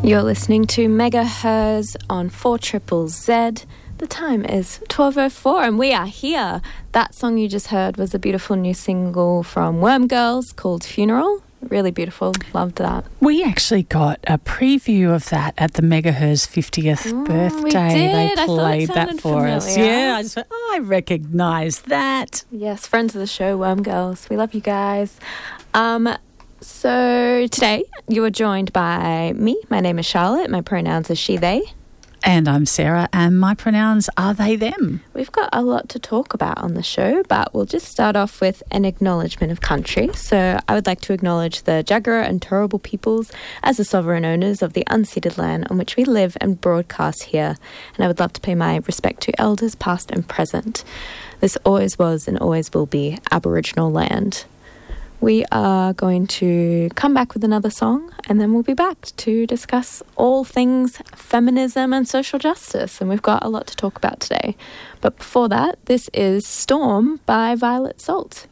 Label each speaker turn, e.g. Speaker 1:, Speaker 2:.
Speaker 1: You're listening to Megahertz on 4ZZZ. The time is 12:04 and we are here. That song you just heard was a beautiful new single from Worm Girls called Funeral. Really beautiful. Loved that.
Speaker 2: We actually got a preview of that at the Megahertz 50th birthday.
Speaker 1: We did.
Speaker 2: They played
Speaker 1: I thought it
Speaker 2: that for
Speaker 1: familiar.
Speaker 2: us. Yeah, I just went, I recognise that.
Speaker 1: Yes, friends of the show, Worm Girls. We love you guys. So today you are joined by me. My name is Charlotte. My pronouns are she, they.
Speaker 2: And I'm Sarah, and my pronouns are they, them.
Speaker 1: We've got a lot to talk about on the show, but we'll just start off with an acknowledgement of country. So I would like to acknowledge the Jagera and Turrbal peoples as the sovereign owners of the unceded land on which we live and broadcast here. And I would love to pay my respect to elders past and present. This always was and always will be Aboriginal land. We are going to come back with another song and then we'll be back to discuss all things feminism and social justice. And we've got a lot to talk about today. But before that, this is Storm by Violet Salt.